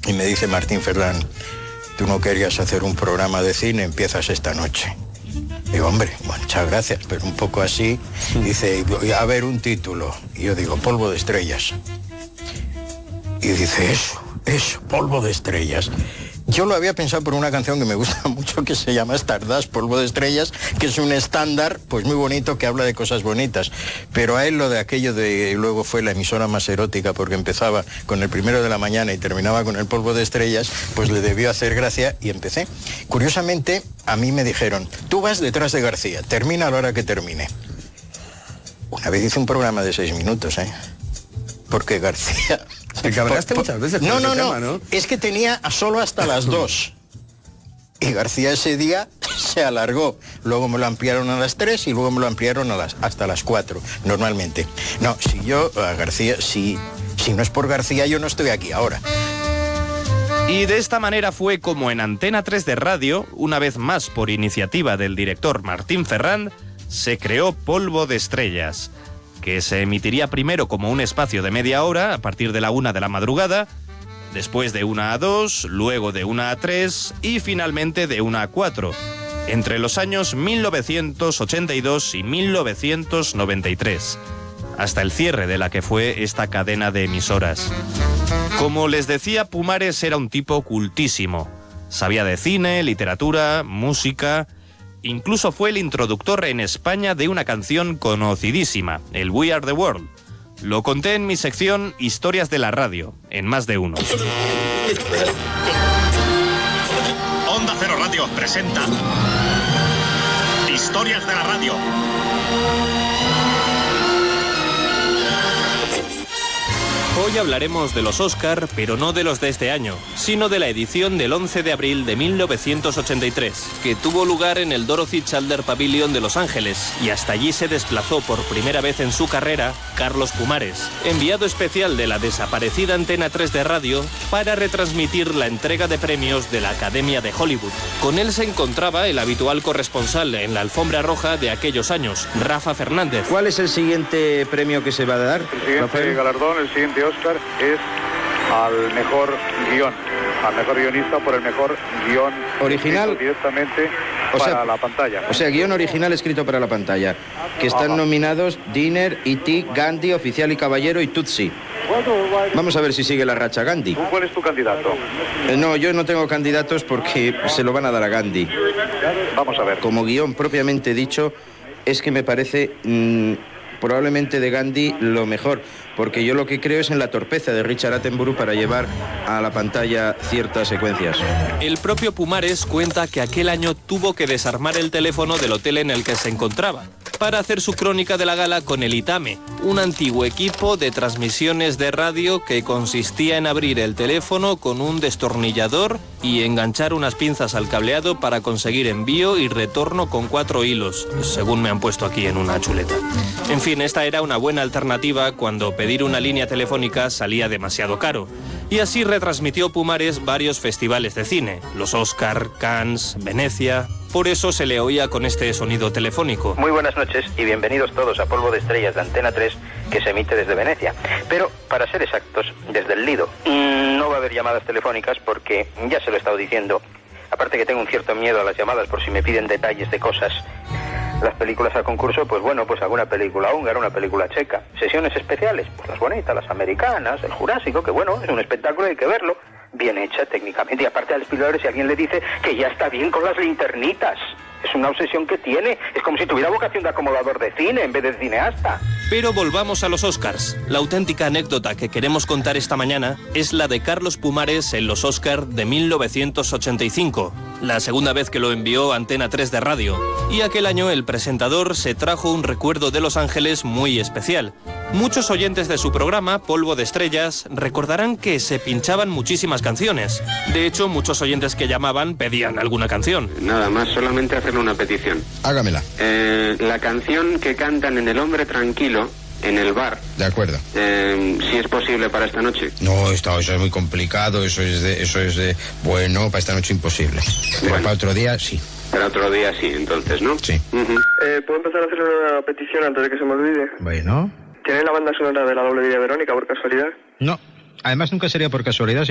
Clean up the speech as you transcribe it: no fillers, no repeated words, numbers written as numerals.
y me dice Martín Ferrán, tú no querías hacer un programa de cine, empiezas esta noche. Digo, hombre, muchas gracias, pero un poco así. Dice, voy a ver un título. Y yo digo, Polvo de Estrellas. Y dice, eso, Polvo de Estrellas. Yo lo había pensado por una canción que me gusta mucho, que se llama Stardust, Polvo de Estrellas, que es un estándar, pues muy bonito, que habla de cosas bonitas. Pero a él lo de aquello de, luego fue la emisora más erótica, porque empezaba con el 1 de la mañana y terminaba con el Polvo de Estrellas, pues le debió hacer gracia y empecé. Curiosamente, a mí me dijeron, tú vas detrás de García, termina a la hora que termine. Una vez hice un programa de 6 minutos, porque García... Te cabreaste muchas veces No, con ese tema, ¿no? Es que tenía solo hasta las 2. Y García ese día se alargó. Luego me lo ampliaron a las 3 y luego me lo ampliaron hasta las 4, normalmente. No, si yo, a García, si no es por García, yo no estoy aquí ahora. Y de esta manera fue como en Antena 3 de Radio, una vez más por iniciativa del director Martín Ferrán, se creó Polvo de Estrellas, que se emitiría primero como un espacio de media hora a partir de la 1 de la madrugada, después de 1 a 2, luego de 1 a 3 y finalmente de 1 a 4, entre los años 1982 y 1993, hasta el cierre de la que fue esta cadena de emisoras. Como les decía, Pumares era un tipo cultísimo. Sabía de cine, literatura, música... Incluso fue el introductor en España de una canción conocidísima, el We Are the World. Lo conté en mi sección Historias de la Radio, en Más de Uno. Onda Cero Radio presenta Historias de la Radio. Hoy hablaremos de los Oscar, pero no de los de este año, sino de la edición del 11 de abril de 1983, que tuvo lugar en el Dorothy Chandler Pavilion de Los Ángeles, y hasta allí se desplazó por primera vez en su carrera Carlos Pumares, enviado especial de la desaparecida Antena 3 de Radio para retransmitir la entrega de premios de la Academia de Hollywood. Con él se encontraba el habitual corresponsal en la alfombra roja de aquellos años, Rafa Fernández. ¿Cuál es el siguiente premio que se va a dar? El siguiente Rafael. galardón, el siguiente Oscar es al mejor guión, al mejor guionista por el mejor guión original directamente para la pantalla. O sea, guión original escrito para la pantalla. Que están nominados Dinner, E.T., Gandhi, Oficial y Caballero y Tutsi. Vamos a ver si sigue la racha Gandhi. ¿Cuál es tu candidato? No, yo no tengo candidatos porque se lo van a dar a Gandhi. Vamos a ver. Como guión propiamente dicho, es que me parece probablemente de Gandhi lo mejor, porque yo lo que creo es en la torpeza de Richard Attenborough para llevar a la pantalla ciertas secuencias. El propio Pumares cuenta que aquel año tuvo que desarmar el teléfono del hotel en el que se encontraba para hacer su crónica de la gala con el ITAME, un antiguo equipo de transmisiones de radio que consistía en abrir el teléfono con un destornillador y enganchar unas pinzas al cableado para conseguir envío y retorno con 4 hilos, según me han puesto aquí en una chuleta. En fin, esta era una buena alternativa cuando pedir una línea telefónica salía demasiado caro. Y así retransmitió Pumares varios festivales de cine, los Oscar, Cannes, Venecia. Por eso se le oía con este sonido telefónico. Muy buenas noches y bienvenidos todos a Polvo de Estrellas de Antena 3, que se emite desde Venecia. Pero, para ser exactos, desde el Lido. No va a haber llamadas telefónicas porque, ya se lo he estado diciendo, aparte que tengo un cierto miedo a las llamadas por si me piden detalles de cosas. Las películas a concurso, pues bueno, pues alguna película húngara, una película checa. Sesiones especiales, pues las bonitas, las americanas, el Jurásico, que bueno, es un espectáculo, hay que verlo. Bien hecha técnicamente. Y aparte al Spielberg, si alguien le dice que ya está bien con las linternitas. Es una obsesión que tiene. Es como si tuviera vocación de acomodador de cine en vez de cineasta. Pero volvamos a los Oscars. La auténtica anécdota que queremos contar esta mañana es la de Carlos Pumares en los Oscars de 1985, la segunda vez que lo envió Antena 3 de Radio. Y aquel año el presentador se trajo un recuerdo de Los Ángeles muy especial. Muchos oyentes de su programa, Polvo de Estrellas, recordarán que se pinchaban muchísimas canciones. De hecho, muchos oyentes que llamaban pedían alguna canción. Nada más, solamente hacerle una petición. Hágamela. La canción que cantan en El Hombre Tranquilo, en el bar. De acuerdo. Si es posible para esta noche. No, eso es muy complicado, bueno, para esta noche imposible. Pero bueno, para otro día, sí. Para otro día, sí, entonces, ¿no? Sí. ¿Puedo empezar a hacer una petición antes de que se me olvide? Bueno. ¿Tiene la banda sonora de La doble vida de Verónica, por casualidad? No. Además, nunca sería por casualidad.